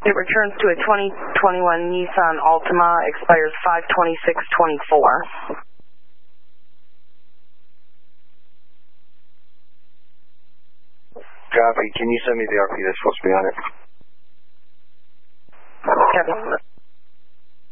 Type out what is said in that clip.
It returns to a 2021 Nissan Altima, expires 5/26/24. Copy. Can you send me the RP that's supposed to be on it? Copy.